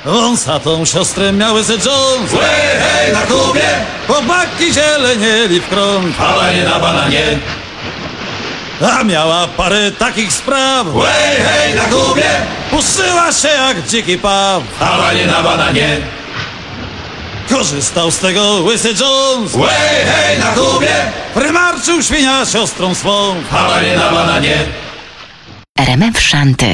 Wąsatą siostrę miały se Jones. Łej, hej, na Kubie, Chłopaki zielenieli w krąg. ale nie na bananie. A miała parę takich spraw. Łej, hej, na Kubie, Puszyła się jak dziki paw. ale nie na bananie. Korzystał z tego łysy Jones. Łej, hej, na Kubie, Prymarczył świnia siostrą swą. ale nie na bananie. RMF Szanty.